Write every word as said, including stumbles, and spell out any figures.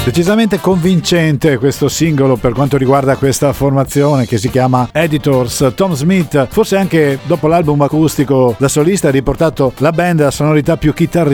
Decisamente convincente questo singolo per quanto riguarda questa formazione che si chiama Editors. Tom Smith, forse anche dopo l'album acustico da solista, ha riportato la band a sonorità più chitarristica